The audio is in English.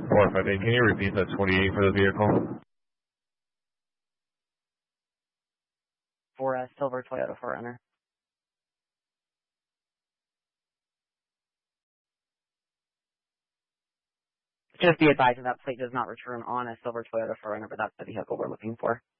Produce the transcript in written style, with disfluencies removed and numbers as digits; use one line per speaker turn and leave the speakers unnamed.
458. Can you repeat that 28 for the vehicle?
For a silver Toyota 4Runner. Just be advised that plate does not return on a silver Toyota 4Runner, but that's the vehicle we're looking for.